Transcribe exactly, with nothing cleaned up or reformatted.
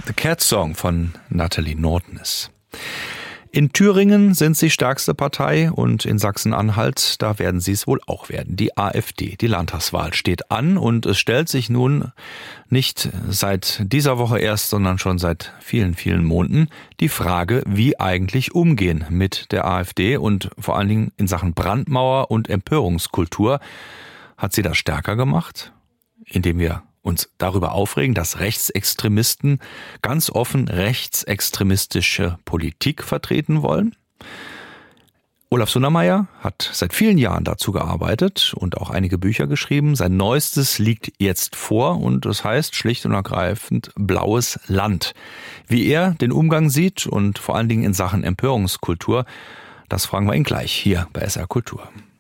The Cat Song von Natalie Norton ist. In Thüringen sind sie stärkste Partei und in Sachsen-Anhalt, da werden sie es wohl auch werden. Die AfD, die Landtagswahl steht an und es stellt sich nun nicht seit dieser Woche erst, sondern schon seit vielen, vielen Monaten die Frage, wie eigentlich umgehen mit der AfD und vor allen Dingen in Sachen Brandmauer und Empörungskultur. Hat sie das stärker gemacht, indem wir uns darüber aufregen, dass Rechtsextremisten ganz offen rechtsextremistische Politik vertreten wollen? Olaf Sundermeier hat seit vielen Jahren dazu gearbeitet und auch einige Bücher geschrieben. Sein neuestes liegt jetzt vor und das heißt schlicht und ergreifend Blaues Land. Wie er den Umgang sieht und vor allen Dingen in Sachen Empörungskultur, das fragen wir ihn gleich hier bei S R Kultur.